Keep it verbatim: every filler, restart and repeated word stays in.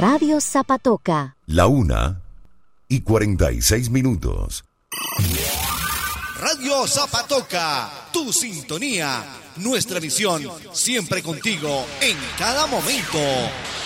Radio Zapatoca. La una y cuarenta y seis minutos. Radio Zapatoca, tu sintonía, nuestra misión, siempre contigo, en cada momento.